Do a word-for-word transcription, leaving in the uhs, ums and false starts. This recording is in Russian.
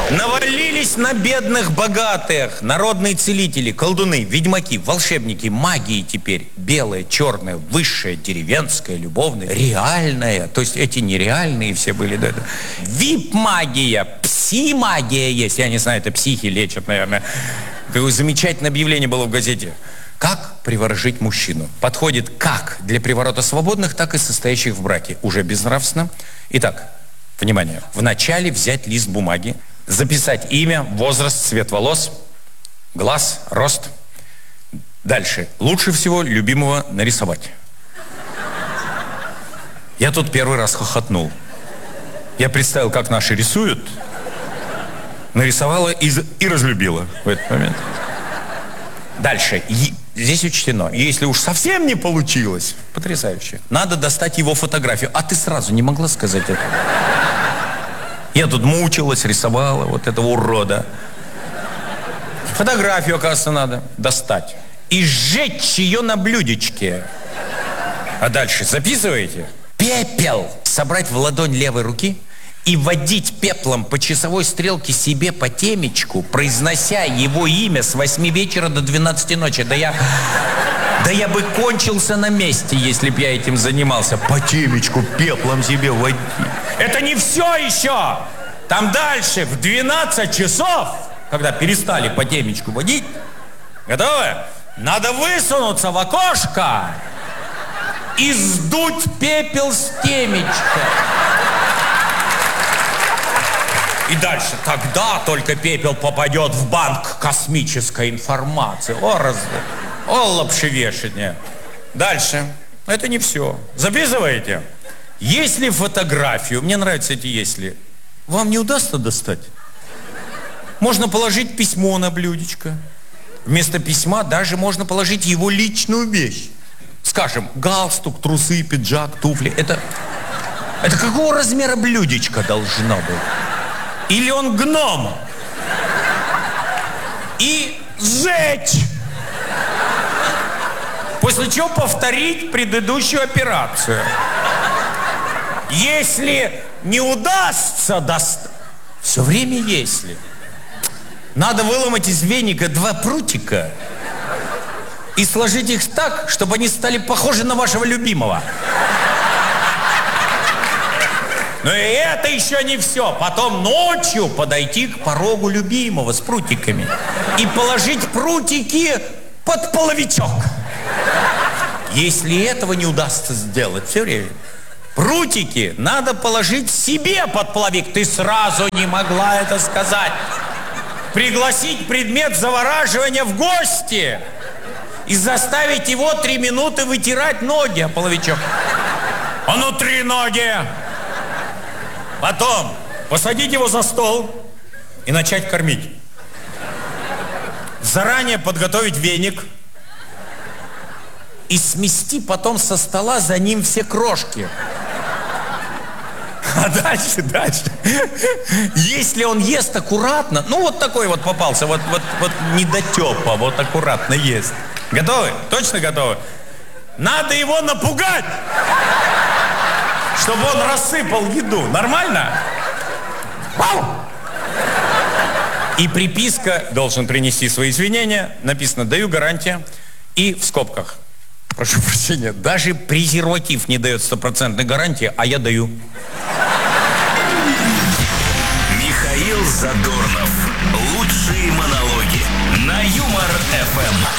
Навалились на бедных богатых. Народные целители, колдуны, ведьмаки, волшебники, магии теперь. Белая, черная, высшая, деревенская, любовная, реальная. То есть эти нереальные все были. Да, да. Вип-магия, пси-магия есть. Я не знаю, это психи лечат, наверное. Какое замечательное объявление было в газете. Как приворожить мужчину? Подходит как для приворота свободных, так и состоящих в браке. Уже безнравственно. Итак, внимание. Вначале взять лист бумаги, записать имя, возраст, цвет волос, глаз, рост. Дальше. Лучше всего любимого нарисовать. Я тут первый раз хохотнул. Я представил, как наши рисуют. Нарисовала и, и разлюбила в этот момент. Дальше. Е- здесь учтено. Если уж совсем не получилось, потрясающе, надо достать его фотографию. А ты сразу не могла сказать это? Я тут мучилась, рисовала вот этого урода. Фотографию, оказывается, надо достать. И сжечь ее на блюдечке. А дальше записываете? Пепел собрать в ладонь левой руки и водить пеплом по часовой стрелке себе по темечку, произнося его имя с восьми вечера до двенадцати ночи. Да я... Да я бы кончился на месте, если б я этим занимался. По темечку пеплом себе водить. Это не все еще! Там дальше, в двенадцать часов, когда перестали по темечку водить, готовы? Надо высунуться в окошко и сдуть пепел с темечка. И дальше, тогда только пепел попадет в банк космической информации. О, разве... О, лапшевешение. Дальше. Это не все. Записываете? Если фотографию, мне нравятся эти «если», вам не удастся достать, можно положить письмо на блюдечко. Вместо письма даже можно положить его личную вещь. Скажем, галстук, трусы, пиджак, туфли. Это, это какого размера блюдечко должно быть? Или он гном? И сжечь! После чего повторить предыдущую операцию. Если не удастся достать... Все время если. Надо выломать из веника два прутика и сложить их так, чтобы они стали похожи на вашего любимого. Но и это еще не все. Потом ночью подойти к порогу любимого с прутиками и положить прутики под половичок. Если этого не удастся сделать, все время, прутики надо положить себе под половик. Ты сразу не могла это сказать. Пригласить предмет завораживания в гости и заставить его три минуты вытирать ноги о половичок. А ну, три ноги! Потом посадить его за стол и начать кормить. Заранее подготовить веник и смести потом со стола за ним все крошки. А дальше, дальше. Если он ест аккуратно, ну вот такой вот попался, вот, вот, вот недотепа, вот аккуратно ест. Готовы? Точно готовы? Надо его напугать, чтобы он рассыпал еду. Нормально? И приписка, должен принести свои извинения, написано «даю гарантия» и в скобках. Прошу прощения, даже презерватив не дает стопроцентной гарантии, а я даю. Михаил Задорнов.